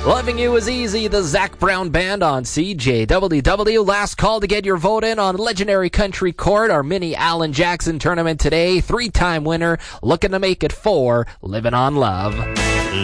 Loving You Is Easy, the Zac Brown Band on CJWW. Last call to get your vote in on Legendary Country Court, our mini Alan Jackson tournament today. 3-time winner, looking to make it 4, Living on Love.